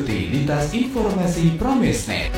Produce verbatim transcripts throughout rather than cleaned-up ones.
Lintas Informasi Pramesnet.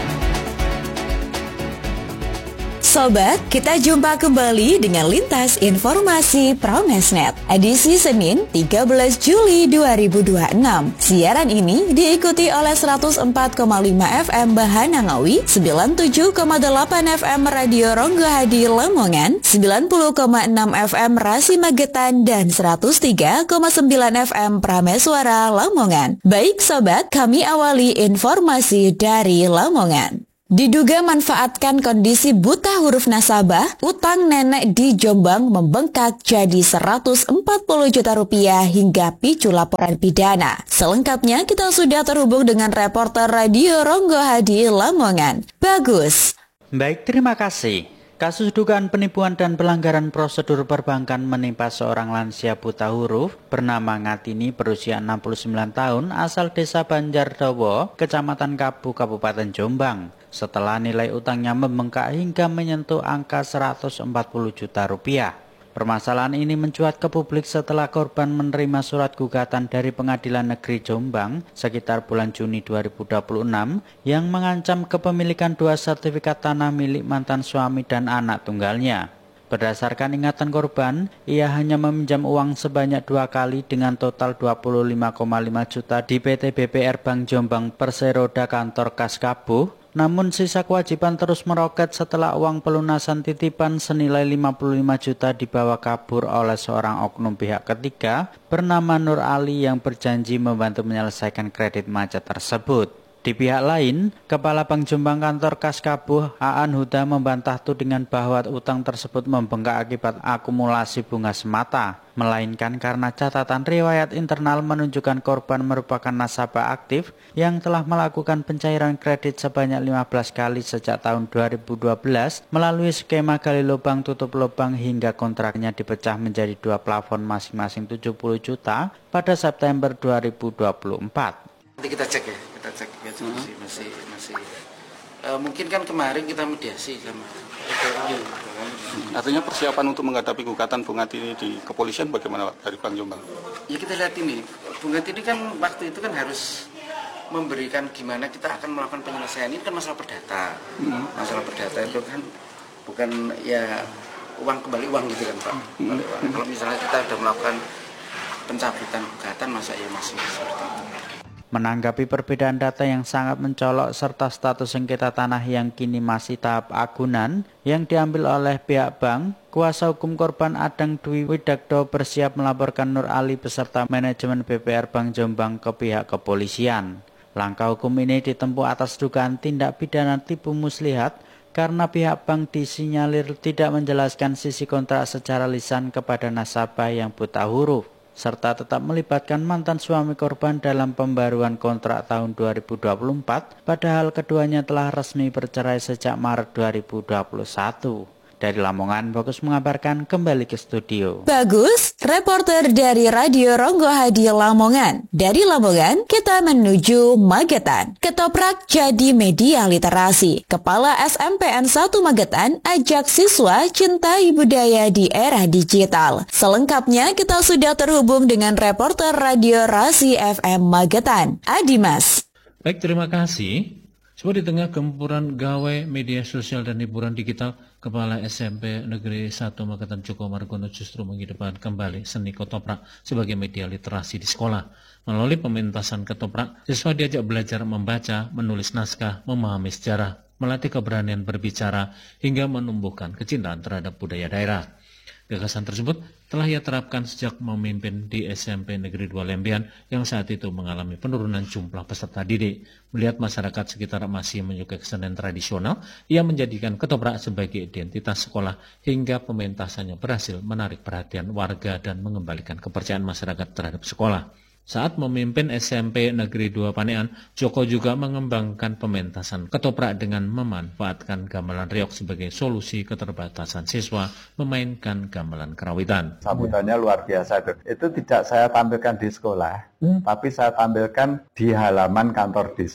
Sobat, kita jumpa kembali dengan Lintas Informasi Pramesnet, edisi Senin tiga belas Juli dua ribu dua puluh enam. Siaran ini diikuti oleh seratus empat koma lima F M Bahana Ngawi, sembilan puluh tujuh koma delapan F M Radio Ronggo Hadi Lamongan, sembilan puluh koma enam F M Rasi Magetan, dan seratus tiga koma sembilan F M Prameswara Lamongan. Baik sobat, kami awali informasi dari Lamongan. Diduga manfaatkan kondisi buta huruf nasabah, utang nenek di Jombang membengkak jadi seratus empat puluh juta rupiah hingga picu laporan pidana. Selengkapnya kita sudah terhubung dengan reporter Radio Ronggo Hadi Lamongan, Bagus. Baik, terima kasih. Kasus dugaan penipuan dan pelanggaran prosedur perbankan menimpa seorang lansia buta huruf bernama Ngatini berusia enam puluh sembilan tahun asal desa Banjardowo, Kecamatan Kabu, Kabupaten Jombang. Setelah nilai utangnya membengkak hingga menyentuh angka seratus empat puluh juta rupiah. Permasalahan ini mencuat ke publik setelah korban menerima surat gugatan dari Pengadilan Negeri Jombang sekitar bulan Juni dua ribu dua puluh enam yang mengancam kepemilikan dua sertifikat tanah milik mantan suami dan anak tunggalnya. Berdasarkan ingatan korban, ia hanya meminjam uang sebanyak dua kali dengan total dua puluh lima koma lima juta di P T B P R Bank Jombang Perseroda Kantor Kas Kabuh. Namun sisa kewajiban terus meroket setelah uang pelunasan titipan senilai lima puluh lima juta dibawa kabur oleh seorang oknum pihak ketiga bernama Nur Ali yang berjanji membantu menyelesaikan kredit macet tersebut. Di pihak lain, Kepala Bank Jombang Kantor Kas Kabuh, Aan Huda membantah tudingan bahwa utang tersebut membengkak akibat akumulasi bunga semata, melainkan karena catatan riwayat internal menunjukkan korban merupakan nasabah aktif yang telah melakukan pencairan kredit sebanyak lima belas kali sejak tahun dua ribu dua belas melalui skema gali lubang tutup lubang hingga kontraknya dipecah menjadi dua plafon masing-masing tujuh puluh juta pada September dua ribu dua puluh empat. Nanti kita cek ya, kita cek ya, masih masih masih e, mungkin kan kemarin kita mediasi sama ya. Artinya persiapan untuk menghadapi gugatan Bung Ngatini di kepolisian bagaimana Pak dari Bank Jombang? Ya kita lihat ini, Bung Ngatini kan waktu itu kan harus memberikan gimana kita akan melakukan penyelesaian. Ini kan masalah perdata, hmm. masalah perdata itu kan bukan ya uang kembali uang gitu kan Pak. Kembali uang. Kalau misalnya kita sudah melakukan pencabutan gugatan, masa ya masih seperti itu. Menanggapi perbedaan data yang sangat mencolok serta status sengketa tanah yang kini masih tahap agunan yang diambil oleh pihak bank, kuasa hukum korban Adang Dwi Widakdo bersiap melaporkan Nur Ali beserta manajemen B P R Bank Jombang ke pihak kepolisian. Langkah hukum ini ditempuh atas dugaan tindak pidana tipu muslihat karena pihak bank disinyalir tidak menjelaskan sisi kontrak secara lisan kepada nasabah yang buta huruf, serta tetap melibatkan mantan suami korban dalam pembaruan kontrak tahun dua ribu dua puluh empat, padahal keduanya telah resmi bercerai sejak Maret dua ribu dua puluh satu. Dari Lamongan, Bagus mengabarkan, kembali ke studio. Bagus, reporter dari Radio Ronggo Hadi Lamongan. Dari Lamongan, kita menuju Magetan. Ketoprak jadi media literasi. Kepala S M P N satu Magetan ajak siswa cintai budaya di era digital. Selengkapnya kita sudah terhubung dengan reporter Radio Rasi F M Magetan, Adimas. Baik, terima kasih. Sebab di tengah gempuran gawe media sosial dan hiburan digital, Kepala S M P Negeri satu Magetan Joko Margono justru mengedepankan kembali seni ketoprak sebagai media literasi di sekolah. Melalui pementasan ketoprak, siswa diajak belajar membaca, menulis naskah, memahami sejarah, melatih keberanian berbicara, hingga menumbuhkan kecintaan terhadap budaya daerah. Gagasan tersebut telah ia terapkan sejak memimpin di S M P Negeri dua Lembian yang saat itu mengalami penurunan jumlah peserta didik. Melihat masyarakat sekitar masih menyukai kesenian tradisional, ia menjadikan ketoprak sebagai identitas sekolah hingga pementasannya berhasil menarik perhatian warga dan mengembalikan kepercayaan masyarakat terhadap sekolah. Saat memimpin S M P Negeri dua Panean, Joko juga mengembangkan pementasan ketoprak dengan memanfaatkan gamelan reog sebagai solusi keterbatasan siswa memainkan gamelan kerawitan. Sambutannya luar biasa itu. Itu tidak saya tampilkan di sekolah, hmm. tapi saya tampilkan di halaman kantor desa.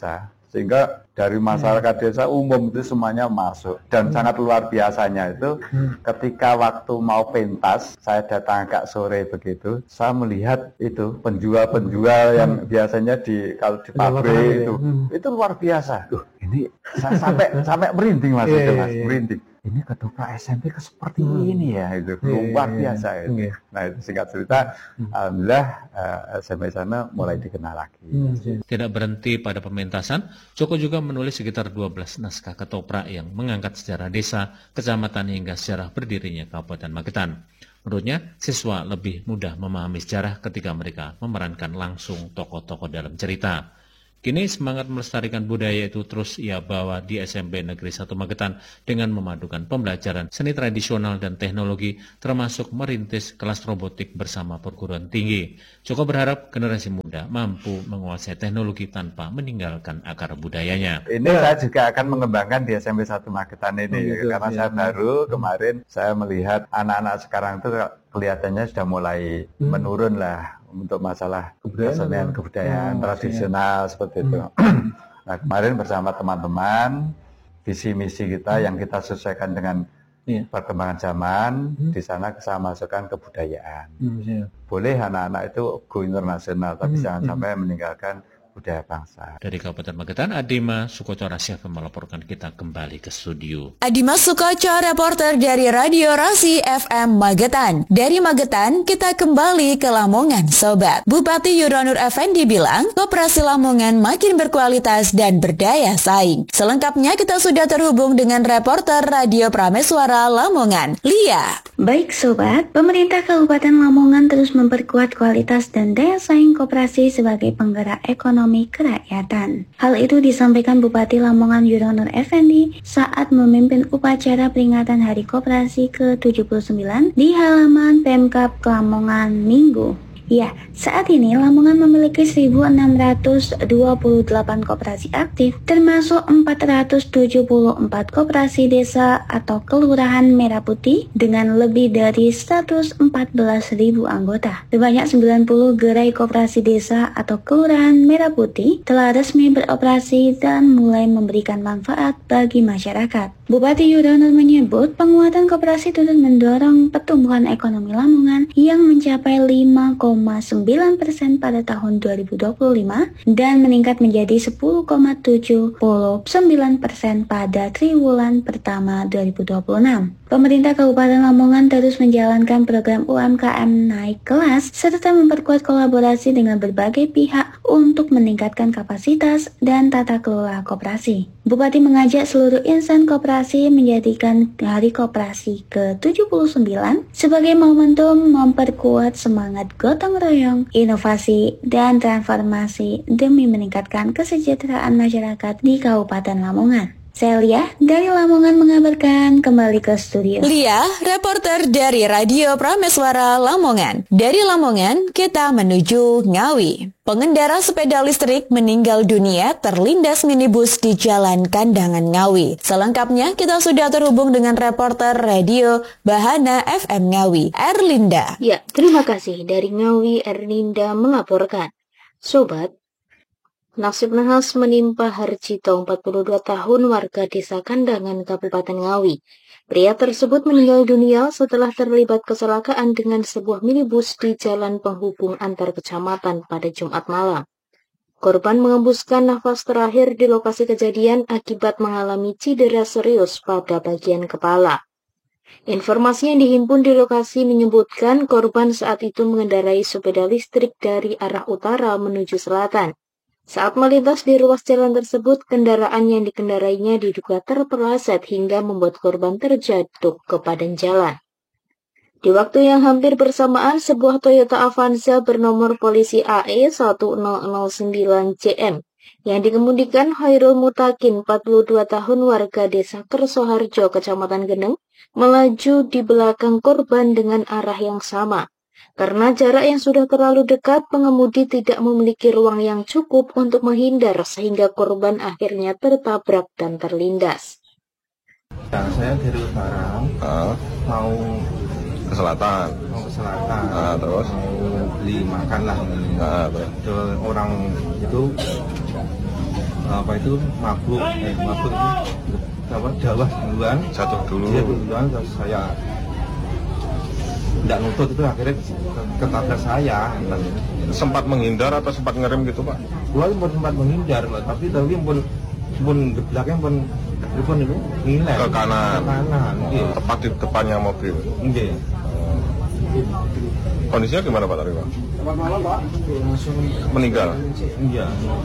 Sehingga dari masyarakat desa umum itu semuanya masuk. Dan hmm. sangat luar biasanya itu hmm. ketika waktu mau pentas, saya datang agak sore begitu, saya melihat itu penjual-penjual hmm. yang biasanya di kalau di pabrik itu, hmm. itu luar biasa. Duh, ini saya sampai sampai merinding Mas, yeah, itu, Mas, yeah. merinding. Ini ketoprak S M P keseperti hmm. ini ya, itu luar biasa itu. Yeah. Nah itu singkat cerita, hmm. alhamdulillah uh, S M P sana mulai dikenal lagi. Hmm. Tidak berhenti pada pementasan, Joko juga menulis sekitar dua belas naskah ketoprak yang mengangkat sejarah desa, kecamatan hingga sejarah berdirinya Kabupaten Magetan. Menurutnya, siswa lebih mudah memahami sejarah ketika mereka memerankan langsung tokoh-tokoh dalam cerita. Kini semangat melestarikan budaya itu terus ia bawa di S M P Negeri satu Magetan dengan memadukan pembelajaran seni tradisional dan teknologi termasuk merintis kelas robotik bersama perguruan tinggi. Joko berharap generasi muda mampu menguasai teknologi tanpa meninggalkan akar budayanya. Ini ya. Saya juga akan mengembangkan di S M P satu Magetan ini, oh, gitu, karena ya. Saya baru kemarin saya melihat anak-anak sekarang itu kelihatannya sudah mulai hmm. menurun lah untuk masalah kesenian kebudayaan oh, tradisional ya. Seperti itu. Hmm. Nah kemarin bersama teman-teman visi misi kita hmm. yang kita sesuaikan dengan ya. Perkembangan zaman hmm. di sana saya masukkan kebudayaan. Hmm, ya. Boleh anak-anak itu go internasional tapi hmm. jangan hmm. sampai meninggalkan budaya bangsa. Dari Kabupaten Magetan, Adima Sukoco Rasya melaporkan. Kita kembali ke studio. Adima Sukoco, reporter dari Radio Rasi F M Magetan. Dari Magetan, kita kembali ke Lamongan, Sobat. Bupati Yuronur Effendi bilang, koperasi Lamongan makin berkualitas dan berdaya saing. Selengkapnya kita sudah terhubung dengan reporter Radio Prameswara Lamongan, Lia. Baik Sobat, pemerintah Kabupaten Lamongan terus memperkuat kualitas dan daya saing koperasi sebagai penggerak ekonomi kerakyatan. Hal itu disampaikan Bupati Lamongan Yuronur Effendi saat memimpin upacara peringatan Hari Koperasi ke tujuh puluh sembilan di halaman Pemkab Lamongan Minggu. Ya, saat ini Lamongan memiliki seribu enam ratus dua puluh delapan koperasi aktif, termasuk empat ratus tujuh puluh empat koperasi desa atau kelurahan merah putih dengan lebih dari seratus empat belas ribu anggota. Sebanyak sembilan puluh gerai koperasi desa atau kelurahan merah putih telah resmi beroperasi dan mulai memberikan manfaat bagi masyarakat. Bupati Yuronur menyebut penguatan koperasi turut mendorong pertumbuhan ekonomi Lamongan yang mencapai lima koma sembilan persen pada tahun dua ribu dua puluh lima dan meningkat menjadi sepuluh koma tujuh sembilan persen pada triwulan pertama dua ribu dua puluh enam. Pemerintah Kabupaten Lamongan terus menjalankan program U M K M naik kelas serta memperkuat kolaborasi dengan berbagai pihak untuk meningkatkan kapasitas dan tata kelola koperasi. Bupati mengajak seluruh insan koperasi menjadikan Hari Koperasi ke tujuh puluh sembilan sebagai momentum memperkuat semangat gotong royong, inovasi, dan transformasi demi meningkatkan kesejahteraan masyarakat di Kabupaten Lamongan. Saya Lia dari Lamongan mengabarkan, kembali ke studio. Lia, reporter dari Radio Prameswara Lamongan. Dari Lamongan, kita menuju Ngawi. Pengendara sepeda listrik meninggal dunia terlindas minibus di Jalan Kandangan Ngawi. Selengkapnya kita sudah terhubung dengan reporter Radio Bahana F M Ngawi, Erlinda. Ya, terima kasih. Dari Ngawi, Erlinda melaporkan. Sobat, nasib nahas menimpa Harjito, empat puluh dua tahun, warga desa Kandangan, Kabupaten Ngawi. Pria tersebut meninggal dunia setelah terlibat kecelakaan dengan sebuah minibus di jalan penghubung antar kecamatan pada Jumat malam. Korban mengembuskan nafas terakhir di lokasi kejadian akibat mengalami cedera serius pada bagian kepala. Informasi yang dihimpun di lokasi menyebutkan korban saat itu mengendarai sepeda listrik dari arah utara menuju selatan. Saat melintas di ruas jalan tersebut, kendaraan yang dikendarainya diduga terpeleset hingga membuat korban terjatuh ke badan jalan. Di waktu yang hampir bersamaan, sebuah Toyota Avanza bernomor polisi A E satu nol nol sembilan J M yang dikemudikan Khairul Mutakin, empat puluh dua tahun, warga desa Kersoharjo, Kecamatan Geneng, melaju di belakang korban dengan arah yang sama. Karena jarak yang sudah terlalu dekat, pengemudi tidak memiliki ruang yang cukup untuk menghindar sehingga korban akhirnya tertabrak dan terlindas. Ya, saya dari utara uh, mau ke selatan. Mau ke selatan. Uh, terus mau beli makan lah. Uh, Terus orang itu apa itu mabuk, eh mabuk itu apa Jawa duluan, Jatuh dulu. dia duluan terus saya tidak nutut itu akhirnya ketabrak saya. Sempat menghindar atau sempat ngerem gitu Pak? Gua pun sempat menghindar, tapi tapi pun pun geblaknya pun pun itu ngiler Ke kanan. ke kanan, iya. Tepat di depannya mobil. Iya. Kondisinya gimana Pak tadi Pak? Meninggal. Iya.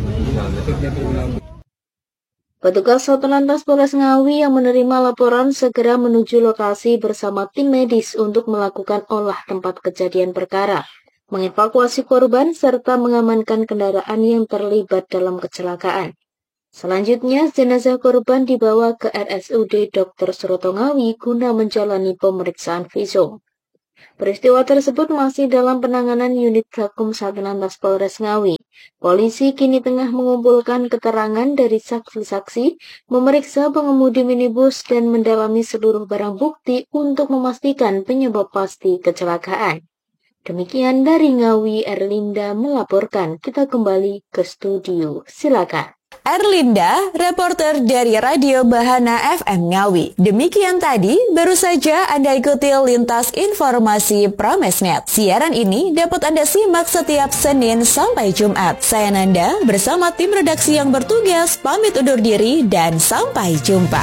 Petugas Satlantas Polres Ngawi yang menerima laporan segera menuju lokasi bersama tim medis untuk melakukan olah tempat kejadian perkara, mengevakuasi korban serta mengamankan kendaraan yang terlibat dalam kecelakaan. Selanjutnya, jenazah korban dibawa ke R S U D Dokter Suroto Ngawi guna menjalani pemeriksaan visum. Peristiwa tersebut masih dalam penanganan unit Gakum Satlantas Polres Ngawi. Polisi kini tengah mengumpulkan keterangan dari saksi-saksi, memeriksa pengemudi minibus dan mendalami seluruh barang bukti untuk memastikan penyebab pasti kecelakaan. Demikian dari Ngawi, Erlinda melaporkan. Kita kembali ke studio. Silakan. Erlinda, reporter dari Radio Bahana F M Ngawi. Demikian tadi, baru saja Anda ikuti Lintas Informasi Pramesnet. Siaran ini dapat Anda simak setiap Senin sampai Jumat. Saya Nanda bersama tim redaksi yang bertugas pamit undur diri dan sampai jumpa.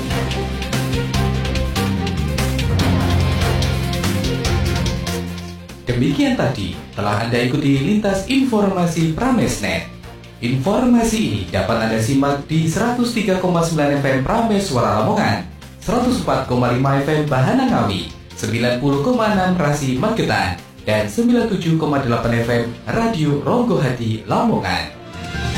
Demikian tadi telah Anda ikuti Lintas Informasi Pramesnet. Informasi ini dapat Anda simak di seratus tiga koma sembilan F M Prames Suara Lamongan, seratus empat koma lima F M Bahana Ngawi, sembilan puluh koma enam Rasi Magetan, dan sembilan puluh tujuh koma delapan F M Radio Ronggo Hati Lamongan.